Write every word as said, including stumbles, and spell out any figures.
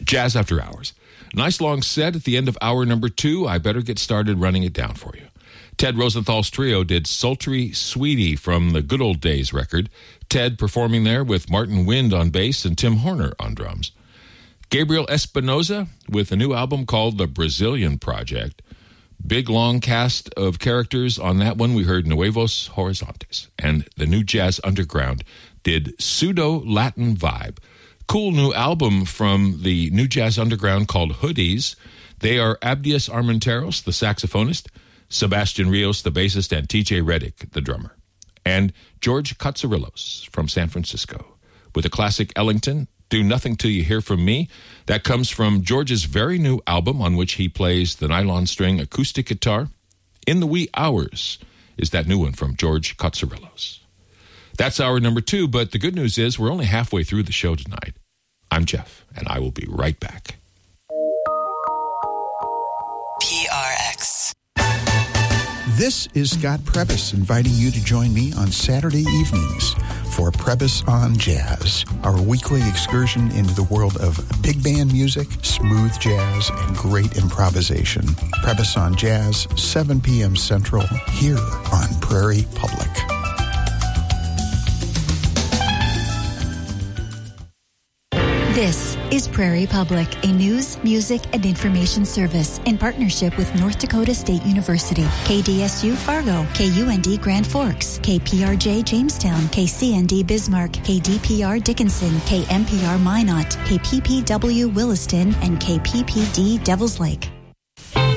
Jazz After Hours. Nice long set at the end of hour number two. I better get started running it down for you. Ted Rosenthal's trio did Sultry Sweetie from the Good Old Days record. Ted performing there with Martin Wind on bass and Tim Horner on drums. Gabriel Espinoza with a new album called The Brazilian Project. Big, long cast of characters on that one. We heard Nuevos Horizontes. And the New Jazz Underground did Pseudo-Latin Vibe. Cool new album from the New Jazz Underground called Hoodies. They are Abdias Armenteros, the saxophonist, Sebastian Rios, the bassist, and T J Reddick, the drummer. And George Katsarillos from San Francisco with a classic Ellington, Do Nothing Till You Hear From Me. That comes from George's very new album on which he plays the nylon string acoustic guitar. In the Wee Hours is that new one from George Katsarillos. That's hour number two, but the good news is we're only halfway through the show tonight. I'm Jeff, and I will be right back. P R X. This is Scott Prebis inviting you to join me on Saturday evenings for Prebis on Jazz, our weekly excursion into the world of big band music, smooth jazz, and great improvisation. Prebis on Jazz, seven p.m. Central, here on Prairie Public. This is Prairie Public, a news, music, and information service in partnership with North Dakota State University, K D S U Fargo, K U N D Grand Forks, K P R J Jamestown, K C N D Bismarck, K D P R Dickinson, K M P R Minot, K P P W Williston, and K P P D Devils Lake.